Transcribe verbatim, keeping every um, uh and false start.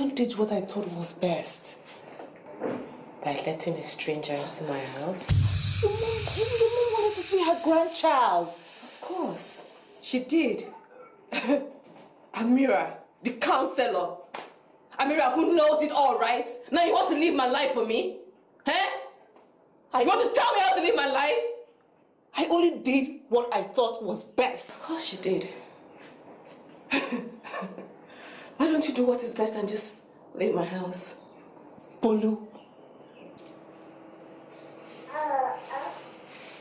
only did what I thought was best. By letting a stranger into my house? Your mom, your mom wanted to see her grandchild. Of course. She did. Amira, the counselor. Amira, who knows it all, right? Now you want to live my life for me? Huh? You want to tell me how to live my life? I only did what I thought was best. Of course you did. Why don't you do what is best and just leave my house? Bolu,